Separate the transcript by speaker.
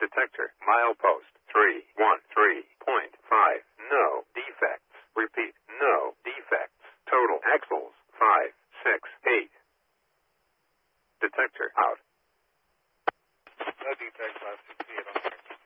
Speaker 1: Detector. Milepost 313.5. No defects. Repeat. No defects. Total axles 5, 6, 8. Detector out.
Speaker 2: No defects, 5, 6, 8.